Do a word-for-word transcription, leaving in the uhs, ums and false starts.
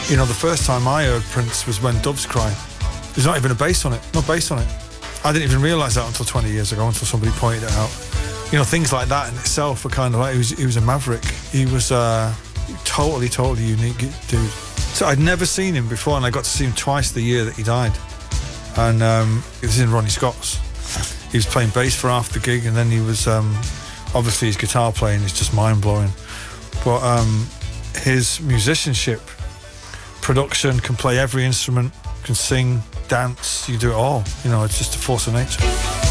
You know, the first time I heard Prince was when Doves Cry. There's not even a bass on it, no bass on it. I didn't even realise that until twenty years ago, until somebody pointed it out. You know, things like that in itself were kind of like, he was, he was a maverick. He was a totally, totally unique dude. So I'd never seen him before, and I got to see him twice the year that he died. And um, it was in Ronnie Scott's. He was playing bass for half the gig, and then he was, um, obviously his guitar playing is just mind-blowing. But um, his musicianship, production, can play every instrument, can sing, dance, you do it all. You know, it's just a force of nature.